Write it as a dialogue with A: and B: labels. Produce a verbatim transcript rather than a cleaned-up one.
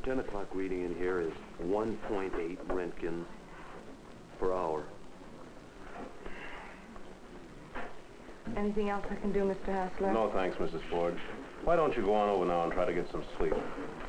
A: ten o'clock reading in here is one point eight Roentgens per hour.
B: Anything else I can do, Mister Hassler?
C: No, thanks, Missus Ford. Why don't you go on over now and try to get some sleep?